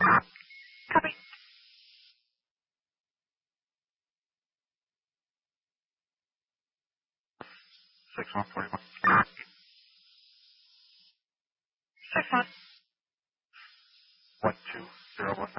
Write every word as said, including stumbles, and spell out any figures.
Copy. six one forty-one. Six one. one two zero one.